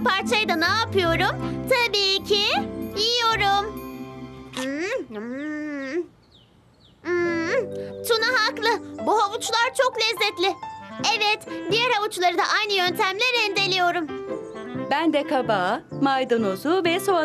kalan parçayı da ne yapıyorum? Tabii ki yiyorum. Tuna haklı. Bu havuçlar çok lezzetli. Evet, diğer havuçları da aynı yöntemle rendeliyorum. Ben de kabağı, maydanozu ve soğanı